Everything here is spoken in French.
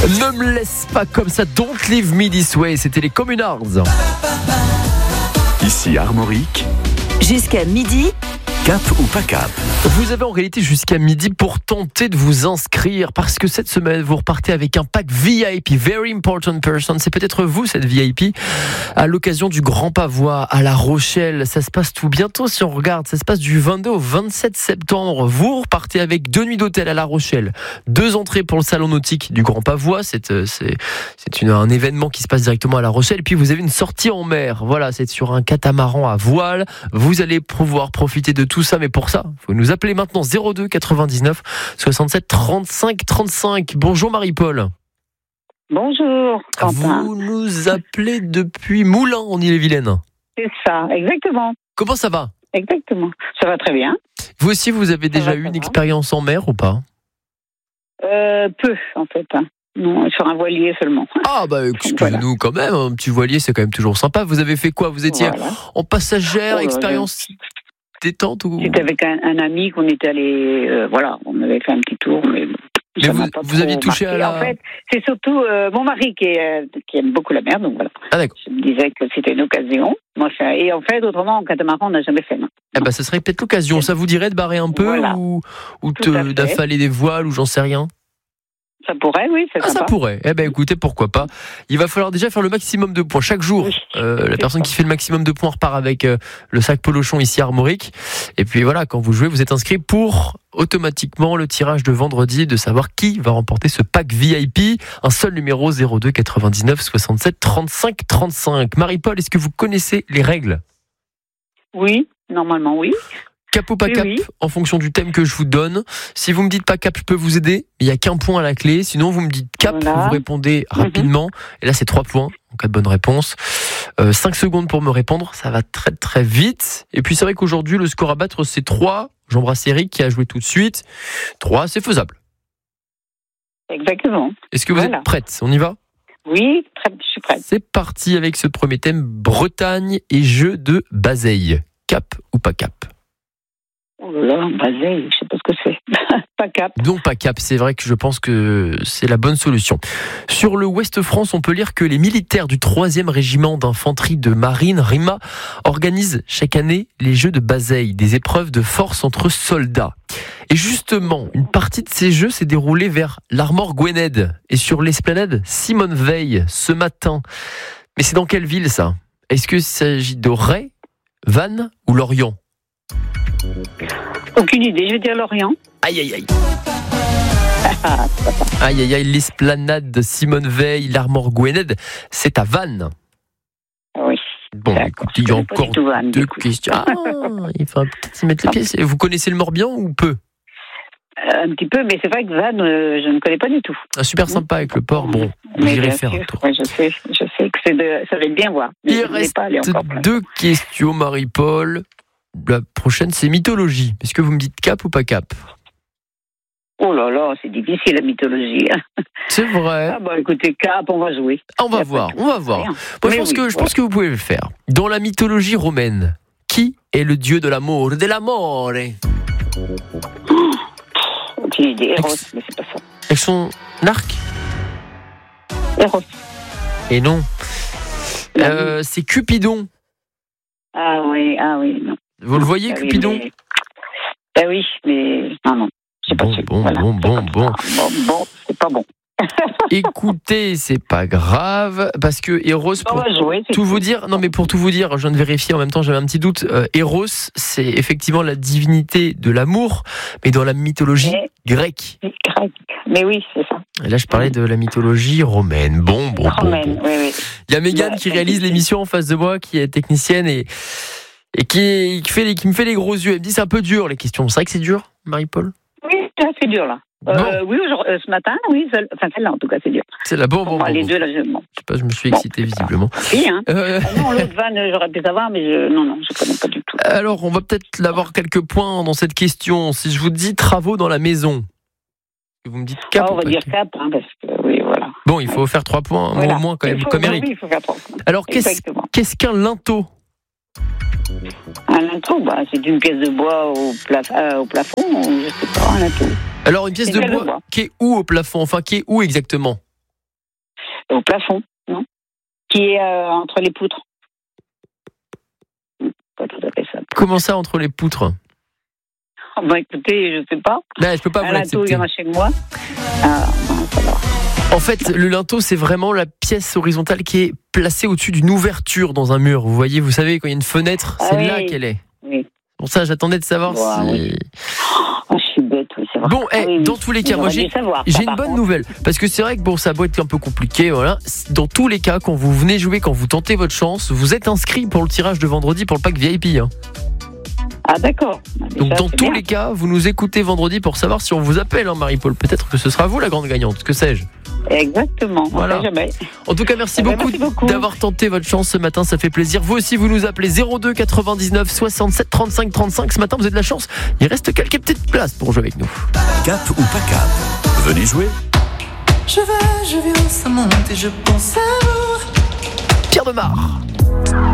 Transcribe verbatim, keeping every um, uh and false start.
Ne me laisse pas comme ça, don't leave me this way. C'était les Communards. Ici Armorique. Jusqu'à midi. Cap ou pas cap? Vous avez en réalité jusqu'à midi pour tenter de vous inscrire parce que cette semaine vous repartez avec un pack V I P, Very Important Person. C'est peut-être vous cette V I P à l'occasion du Grand Pavois à La Rochelle. Ça se passe tout bientôt si on regarde. Ça se passe du vingt-deux au vingt-sept septembre. Vous repartez avec deux nuits d'hôtel à La Rochelle, deux entrées pour le salon nautique du Grand Pavois. C'est c'est c'est une, un événement qui se passe directement à La Rochelle. Et puis vous avez une sortie en mer. Voilà, c'est sur un catamaran à voile. Vous allez pouvoir profiter de tout ça, mais pour ça, vous nous appelez maintenant zéro deux quatre-vingt-dix-neuf soixante-sept trente-cinq trente-cinq. Bonjour Marie-Paul. Bonjour Quentin. Vous nous appelez depuis Moulins en Ille-et-Vilaine. C'est ça, exactement. Comment ça va? Exactement. Ça va très bien. Vous aussi, vous avez déjà va, eu ça une va. expérience en mer ou pas? Euh, peu, en fait. hein. Non, sur un voilier seulement. Ah bah excusez-nous quand même, un petit voilier c'est quand même toujours sympa. Vous avez fait quoi? Vous étiez Voilà. en passagère, Oh là, expérience détente ou... C'était avec un, un ami qu'on était allé, euh, voilà, on avait fait un petit tour, mais, Mais ça vous- m'a pas vous trop aviez touché marqué. à la- En fait, c'est surtout euh, mon mari qui, est, euh, qui aime beaucoup la mer, donc voilà. Ah d'accord. Je me disais que c'était une occasion. Moi, je fais- et en fait, autrement, en catamaran, on n'a jamais fait. Non. Eh bah ça serait peut-être l'occasion. Ça vous dirait de barrer un peu Voilà. ou, ou Tout à de- fait. d'affaler des voiles ou j'en sais rien? Ça pourrait, oui, c'est Ah, ça sympa. pourrait. Eh ben, écoutez, pourquoi pas. Il va falloir déjà faire le maximum de points chaque jour. Oui, Euh, la c'est personne ça. qui fait le maximum de points repart avec euh, le sac Polochon ici à Armorique. Et puis voilà, quand vous jouez, vous êtes inscrit pour automatiquement le tirage de vendredi de savoir qui va remporter ce pack V I P. Un seul numéro zéro deux quatre-vingt-dix-neuf soixante-sept trente-cinq trente-cinq. Marie-Paul, est-ce que vous connaissez les règles? Oui, normalement, oui. Cap ou pas Oui, cap, oui. en fonction du thème que je vous donne. Si vous me dites pas cap, je peux vous aider. Il n'y a qu'un point à la clé. Sinon, vous me dites cap, Voilà. vous répondez rapidement. Et là, c'est trois points en cas de bonne réponse. Euh, cinq secondes pour me répondre. Ça va très très vite. Et puis, c'est vrai qu'aujourd'hui, le score à battre, c'est trois. J'embrasse Eric qui a joué tout de suite. trois, c'est faisable. Exactement. Est-ce que vous Voilà. êtes prête? On y va? Oui, très, je suis prête. C'est parti avec ce premier thème, Bretagne et jeu de Bazeille. Cap ou pas cap? Oh là là, Bazeille, je sais pas ce que c'est. Pas cap. Non, pas cap, c'est vrai que je pense que c'est la bonne solution. Sur le Ouest France, on peut lire que les militaires du troisième régiment d'infanterie de marine, RIMA, organisent chaque année les Jeux de Bazeille, des épreuves de force entre soldats. Et justement, une partie de ces Jeux s'est déroulée vers l'Armor Gwynedd et sur l'esplanade Simone Veil ce matin. Mais c'est dans quelle ville ça? Est-ce qu'il s'agit de Ray, Vannes ou Lorient? Aucune idée, je vais dire Lorient. Aïe aïe aïe. Aïe aïe aïe, l'esplanade de Simone Veil, l'Armor Gwynedd, c'est à Vannes. Oui. Bon, D'accord. écoutez, il y a Je connais pas encore du tout Vannes, deux du coup. questions. Ah, il faut peut-être s'y mettre les pieds. Vous connaissez le Morbihan ou peu? Euh, un petit peu, mais c'est vrai que Vannes, euh, je ne connais pas du tout. Ah, super sympa avec le port. Bon, Mais j'irai bien faire sûr, un tour. ouais, je sais, je sais que c'est de, ça va être bien voir. Mais Il je ne vais reste pas aller encore plus. deux questions, Marie-Paul. La prochaine, c'est mythologie. Est-ce que vous me dites cap ou pas cap? Oh là là, c'est difficile la mythologie. C'est vrai. Ah bah écoutez, cap, on va jouer. Ah, on Y va a voir, pas de on va voir. rien. Moi, je Mais pense, oui, que, je voilà. pense que vous pouvez le faire. Dans la mythologie romaine, qui est le dieu de l'amour, de l'amore? Aucune idée. Eros, Ex- mais c'est pas ça. Avec son arc? Eros. Et non. Euh, c'est Cupidon. Ah oui, ah oui, non. Vous le voyez, Ah oui, Cupidon? mais- Ah oui, mais non, non. J'ai pas Bon, su. bon, Voilà. bon, bon, bon. Bon, bon, c'est pas bon. Écoutez, c'est pas grave, parce que Eros, On pour va jouer. c'est tout vous dire, non mais pour tout vous dire, je viens de vérifier en même temps, j'avais un petit doute. Euh, Eros, c'est effectivement la divinité de l'amour, mais dans la mythologie Mais- grecque. C'est grec. Mais oui, c'est ça. Et là, je parlais de la mythologie romaine. Bon, bon, bon. Romaine, bon. oui, oui. Il y a Mégane Ouais, qui réalise compliqué. l'émission en face de moi, qui est technicienne et, et qui, qui, fait les, qui me fait les gros yeux. Elle me dit c'est un peu dur les questions. C'est vrai que c'est dur, Marie-Paul? Oui, là, c'est dur, là. Euh, Bon. oui, aujourd'hui, euh, ce matin, oui, seul- enfin celle-là, en tout cas, c'est dur. C'est là, bon, bon, Bon, bon, les bon. deux, là, je... Bon. Je sais pas, je me suis Bon, excité c'est pas- visiblement. Oui, hein. Euh, Ah non, l'autre vanne, j'aurais pu savoir, mais je... non, non, je connais pas du tout. alors, on va peut-être avoir quelques points dans cette question. Si je vous dis travaux dans la maison, vous me dites cap Ah, ou on va pas dire cap? cap, hein, parce que, oui, voilà. Bon, il faut faire trois points, Voilà. au moins quand Il même, faut- comme oui, Eric. il faut faire trois. Alors, qu'est-ce Exactement. qu'est-ce qu'un linteau? Un linteau, bah, c'est une pièce de bois au, plaf- euh, au plafond, ou je sais pas, un linteau. Alors, une pièce C'est de une pièce de bois bois. qui est où au plafond? Enfin, qui est où exactement? Au plafond, non? Qui est euh, entre les poutres. Pas tout à fait ça. Comment ça, entre les poutres? Oh, bah écoutez, je sais pas. Ben, je peux pas vous Un linteau, il l'accepter. y en a chez moi. Ah, non, ça va. En fait, le linteau, c'est vraiment la pièce horizontale qui est placée au-dessus d'une ouverture dans un mur. Vous voyez, vous savez, quand il y a une fenêtre, Ah c'est oui. là qu'elle est. Oui. Pour ça, j'attendais de savoir Ouais, si... oui. Oh, je suis bête, oui, c'est vrai. Bon, Ah eh, oui, oui. dans tous les cas, moi, J'aurais j'ai- dû savoir, J'ai ça, une par bonne contre. nouvelle, parce que c'est vrai que bon, ça doit être un peu compliqué, voilà. Dans tous les cas, quand vous venez jouer, quand vous tentez votre chance, vous êtes inscrit pour le tirage de vendredi pour le pack V I P. Hein. Ah, d'accord. Ah, Donc déjà, dans c'est tous bien. les cas, vous nous écoutez vendredi pour savoir si on vous appelle, hein, Marie-Paul. Peut-être que ce sera vous la grande gagnante, que sais-je. Exactement, on Voilà. sait jamais. En tout cas, merci Eh ben, beaucoup, merci beaucoup. d'avoir tenté votre chance ce matin, ça fait plaisir. Vous aussi, vous nous appelez zéro deux quatre-vingt-dix-neuf soixante-sept trente-cinq trente-cinq. Ce matin, vous avez de la chance. Il reste quelques petites places pour jouer avec nous. Cap ou pas cap? Venez jouer. Je vais, je viens, ça monte et je pense à vous. Pierre Demar.